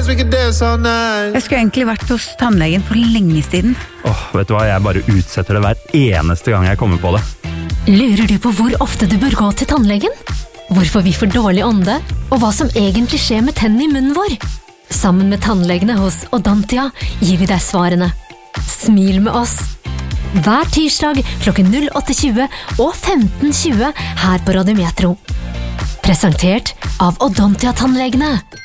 dance, we could dance all night. Jeg skulle egentlig vært hos tannlegen for lenge siden. Vet du hva, jeg bare utsetter det hver eneste gang jeg kommer på det. Lurer du på hvor ofte du bør gå til tannlegen? Hvorfor vi får dårlig ånde? Og hva som egentlig skjer med tennene i munnen vår? Sammen med tannlegene hos Odontia gir vi deg svarene. Smil med oss! Hver tirsdag klokken 08:20 og 15:20 her på Radio Metro. Presentert av Odontia-tannlegene.